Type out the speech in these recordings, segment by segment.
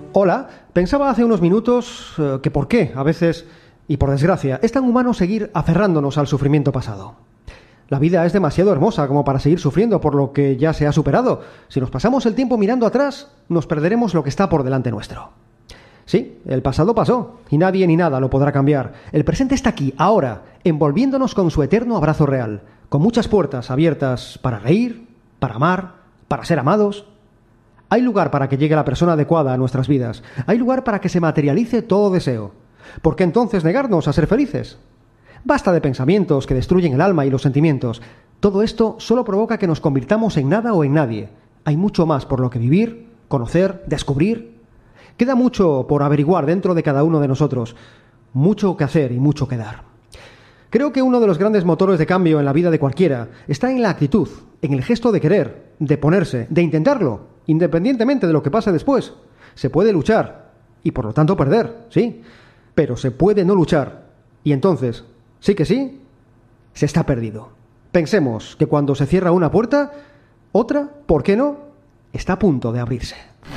Hola, pensaba hace unos minutos que por qué, a veces, y por desgracia, es tan humano seguir aferrándonos al sufrimiento pasado. La vida es demasiado hermosa como para seguir sufriendo por lo que ya se ha superado. Si nos pasamos el tiempo mirando atrás, nos perderemos lo que está por delante nuestro. Sí, el pasado pasó, y nadie ni nada lo podrá cambiar. El presente está aquí, ahora, envolviéndonos con su eterno abrazo real, con muchas puertas abiertas para reír, para amar, para ser amados. Hay lugar para que llegue la persona adecuada a nuestras vidas. Hay lugar para que se materialice todo deseo. ¿Por qué entonces negarnos a ser felices? Basta de pensamientos que destruyen el alma y los sentimientos. Todo esto solo provoca que nos convirtamos en nada o en nadie. Hay mucho más por lo que vivir, conocer, descubrir. Queda mucho por averiguar dentro de cada uno de nosotros. Mucho que hacer y mucho que dar. Creo que uno de los grandes motores de cambio en la vida de cualquiera está en la actitud, en el gesto de querer, de ponerse, de intentarlo, independientemente de lo que pase después. Se puede luchar y por lo tanto perder, sí, pero se puede no luchar y entonces, sí que sí, se está perdido. Pensemos que cuando se cierra una puerta, otra, ¿por qué no?, está a punto de abrirse.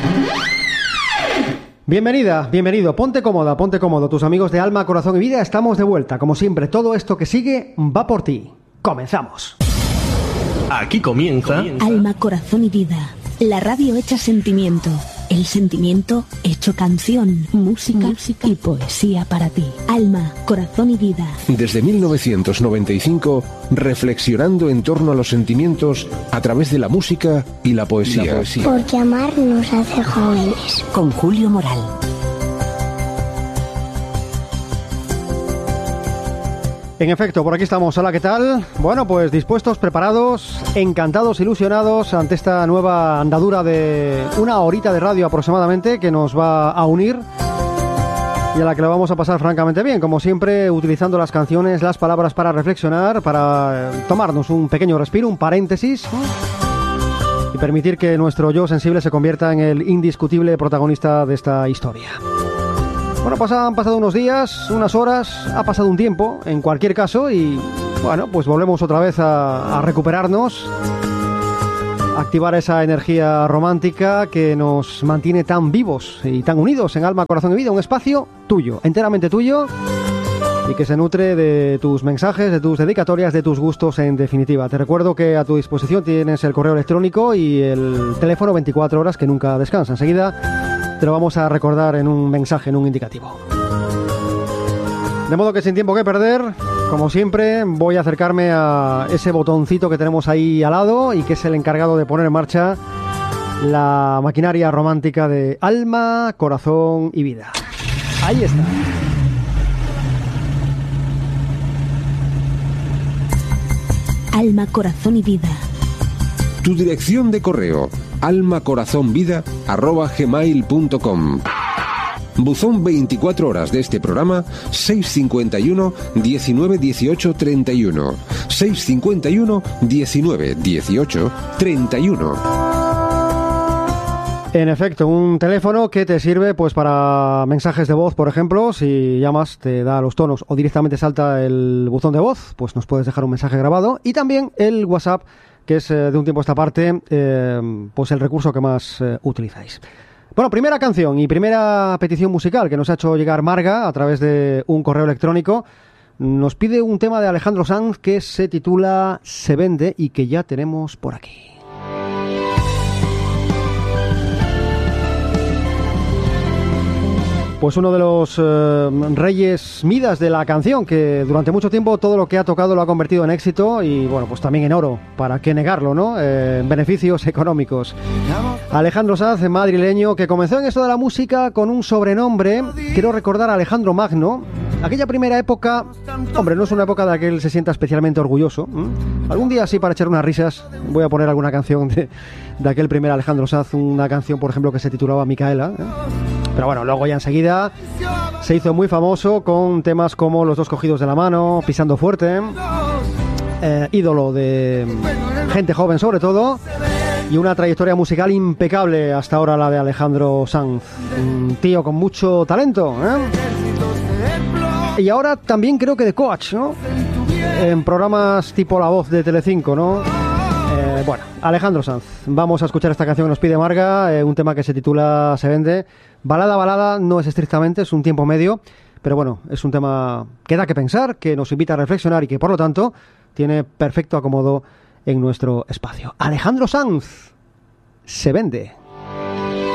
Bienvenida, bienvenido, ponte cómodo, tus amigos de Alma, Corazón y Vida, estamos de vuelta. Como siempre, todo esto que sigue va por ti. Comenzamos. Aquí comienza Alma, Corazón y Vida, la radio hecha sentimiento, el sentimiento hecho canción, música y poesía para ti. Alma, Corazón y Vida. Desde 1995, reflexionando en torno a los sentimientos a través de la música y la poesía. Porque amar nos hace jóvenes. Con Julio Moral. En efecto, por aquí estamos. Hola, ¿qué tal? Bueno, pues dispuestos, preparados, encantados, ilusionados ante esta nueva andadura de una horita de radio aproximadamente que nos va a unir y a la que lo vamos a pasar francamente bien, como siempre, utilizando las canciones, las palabras para reflexionar, para tomarnos un pequeño respiro, un paréntesis y permitir que nuestro yo sensible se convierta en el indiscutible protagonista de esta historia. Bueno, han pasado unos días, unas horas, ha pasado un tiempo, en cualquier caso, y bueno, pues volvemos otra vez a recuperarnos, a activar esa energía romántica que nos mantiene tan vivos y tan unidos en Alma, Corazón y Vida, un espacio tuyo, enteramente tuyo, y que se nutre de tus mensajes, de tus dedicatorias, de tus gustos, en definitiva. Te recuerdo que a tu disposición tienes el correo electrónico y el teléfono 24 horas que nunca descansa. Enseguida te lo vamos a recordar en un mensaje, en un indicativo. De modo que sin tiempo que perder, como siempre, voy a acercarme a ese botoncito que tenemos ahí al lado y que es el encargado de poner en marcha la maquinaria romántica de Alma, Corazón y Vida. Ahí está. Alma, Corazón y Vida. Tu dirección de correo: almacorazonvida@gmail.com. Buzón 24 horas de este programa: 651 19 18 31. 651 19 18 31. En efecto, un teléfono que te sirve pues para mensajes de voz, por ejemplo. Si llamas, te da los tonos o directamente salta el buzón de voz, pues nos puedes dejar un mensaje grabado. Y también el WhatsApp, que es de un tiempo a esta parte pues el recurso que más utilizáis. Bueno, primera canción y primera petición musical que nos ha hecho llegar Marga a través de un correo electrónico. Nos pide un tema de Alejandro Sanz que se titula Se vende y que ya tenemos por aquí. Pues uno de los reyes Midas de la canción, que durante mucho tiempo todo lo que ha tocado lo ha convertido en éxito y bueno, pues también en oro, para qué negarlo, ¿no? Beneficios económicos. Alejandro Sanz, madrileño, que comenzó en esto de la música con un sobrenombre, quiero recordar a Alejandro Magno. Aquella primera época, hombre, no es una época de la que él se sienta especialmente orgulloso. Algún día, sí, para echar unas risas, voy a poner alguna canción de aquel primer Alejandro Sanz, una canción, por ejemplo, que se titulaba Micaela, Pero bueno, luego ya enseguida se hizo muy famoso con temas como Los dos cogidos de la mano, Pisando fuerte, ídolo de gente joven sobre todo, y una trayectoria musical impecable hasta ahora la de Alejandro Sanz. Un tío con mucho talento, Y ahora también creo que de coach, ¿no? En programas tipo La Voz de Telecinco, ¿no? Bueno, Alejandro Sanz. Vamos a escuchar esta canción que nos pide Marga, un tema que se titula Se vende. Balada no es estrictamente, es un tiempo medio, pero bueno, es un tema que da que pensar, que nos invita a reflexionar y que por lo tanto tiene perfecto acomodo en nuestro espacio. Alejandro Sanz, Se vende.